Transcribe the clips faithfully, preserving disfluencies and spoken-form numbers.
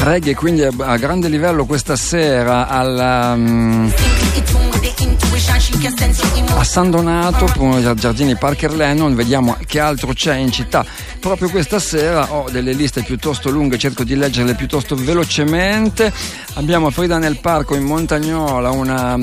reggae, quindi a grande livello questa sera al um, a San Donato con i Giardini Parker Lennon. Vediamo che altro c'è in città proprio questa sera. Ho delle liste piuttosto lunghe, cerco di leggerle piuttosto velocemente. Abbiamo Frida nel Parco in Montagnola, una,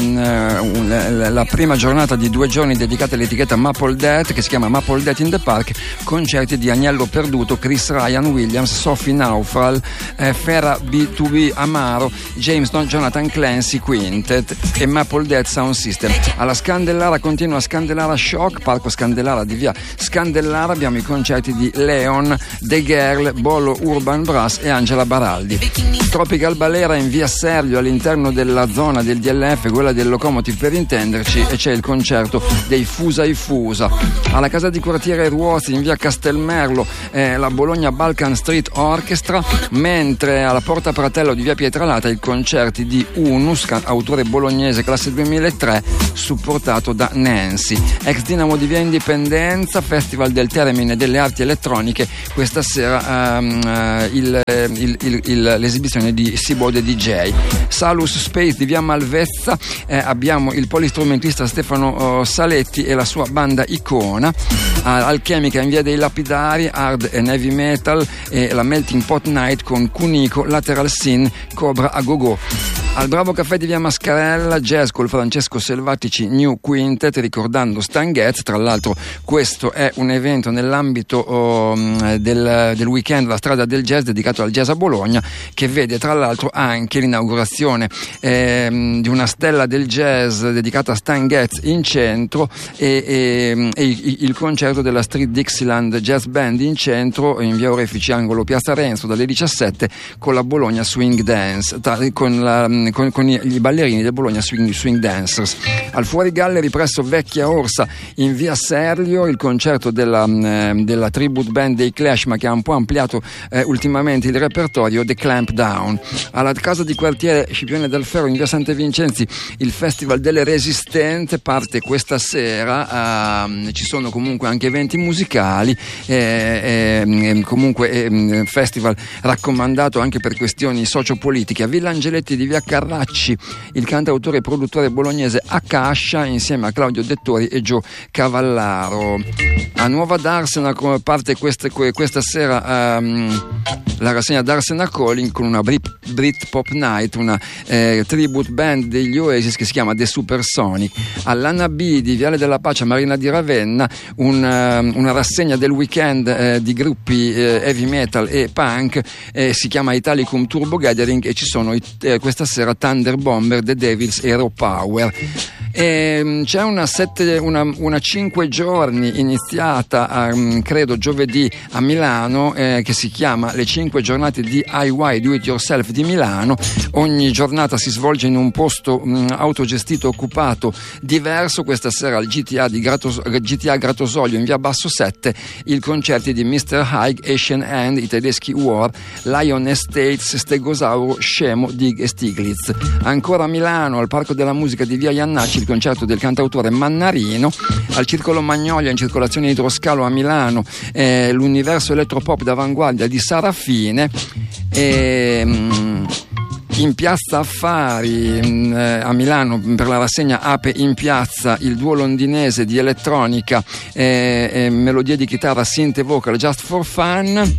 una, la prima giornata di due giorni dedicata all'etichetta Maple Death, che si chiama Maple Death in the Park. Concerti di Agnello Perduto, Chris Ryan Williams, Sophie Naufal, eh, Fera B due B Amaro, James Don Jonathan Clancy Quintet e Maple Death Sound System. Alla Scandellara continua Scandellara Shock, Parco Scandellara di via Scandellara. Abbiamo i concerti di Leon, The Girl, Bolo Urban Brass e Angela Baraldi. Tropical Balera in via Serlio, all'interno della zona del D L F, quella del Locomotive per intenderci, e c'è il concerto dei Fusa i Fusa. Alla casa di quartiere Ruozzi in via Castelmerlo eh, la Bologna Balkan Street Orchestra, mentre alla Porta Pratello di via Pietralata i concerti di Unus, autore bolognese classe duemilatré, supportato da Nancy. Ex Dinamo di via Indipendenza, Festival del Termine delle Arti Elettroniche, questa sera um, uh, il, il, il, il, l'esibizione di Sibode D J. Salus Space di via Malvezza, eh, abbiamo il polistrumentista Stefano uh, Saletti e la sua banda Icona. Uh, Alchemica in via dei Lapidari, hard and heavy metal, e la Melting Pot Night con Cunico, Lateral Sin, Cobra a Go-Go. Al Bravo Caffè di via Mascarella, jazz col Francesco Selvatici New Quintet, ricordando Stan Getz. Tra l'altro questo è un evento nell'ambito oh, del, del weekend La Strada del Jazz, dedicato al jazz a Bologna, che vede tra l'altro anche l'inaugurazione eh, di una stella del jazz dedicata a Stan Getz in centro, e, e, e il concerto della Street Dixieland Jazz Band in centro in via Orefici angolo Piazza Renzo dalle diciassette, con la Bologna Swing Dance, con la Con, con i ballerini del Bologna Swing, Swing Dancers. Al Fuori Gallery presso Vecchia Orsa in via Serlio il concerto della, eh, della tribute band dei Clash, ma che ha un po' ampliato eh, ultimamente il repertorio, The Clamp Down. Alla casa di quartiere Scipione del Ferro in via Sante Vincenzi il Festival delle Resistenze parte questa sera. Eh, ci sono comunque anche eventi musicali, eh, eh, comunque eh, festival raccomandato anche per questioni sociopolitiche. A Villa Angeletti di via Carracci il cantautore e produttore bolognese Akasha insieme a Claudio Dettori e Gio Cavallaro. A Nuova D'Arsena parte questa, questa sera um, la rassegna D'Arsena Calling con una Brit, Brit Pop Night, una eh, tribute band degli Oasis che si chiama The Supersonic. All'Anna B di Viale della Pace a Marina di Ravenna un, uh, una rassegna del weekend eh, di gruppi eh, heavy metal e punk, eh, si chiama Italicum Turbo Gathering, e ci sono i, eh, questa sera Thunder Bomber, The Devils e Raw Power. E c'è una, sette, una, una cinque giorni iniziata um, credo giovedì a Milano, eh, che si chiama le cinque giornate di I Y Do It Yourself di Milano. Ogni giornata si svolge in un posto um, autogestito occupato diverso. Questa sera al G T A di Gratos, G T A Gratosolio in via Basso sette il concerti di mister Haig, Asian Hand, i tedeschi War, Lion Estates, Stegosauro, Scemo, Dig e Stiglitz. Ancora a Milano al Parco della Musica di via Iannacci il concerto del cantautore Mannarino. Al Circolo Magnolia in circolazione Idroscalo a Milano eh, l'universo elettropop d'avanguardia di Sarafine. E, mm, in piazza Affari mm, eh, a Milano per la rassegna Ape in piazza il duo londinese di elettronica e eh, eh, melodie di chitarra synth e vocal Just for Fun.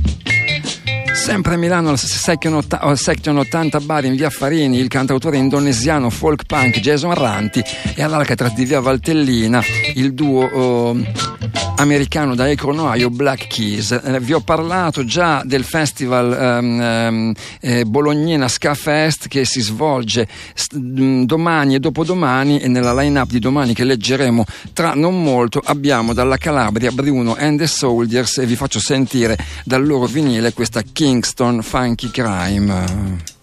Sempre a Milano al Section ottanta Bar in via Farini il cantautore indonesiano folk punk Jason Ranti, e all'Alcatraz di via Valtellina il duo oh, americano da Akron, Ohio, Black Keys. Eh, vi ho parlato già del festival um, um, eh, Bolognina Ska Fest, che si svolge st- domani e dopodomani, e nella line-up di domani che leggeremo tra non molto abbiamo dalla Calabria Bruno and the Soldiers, e vi faccio sentire dal loro vinile questa Kingston Funky Crime.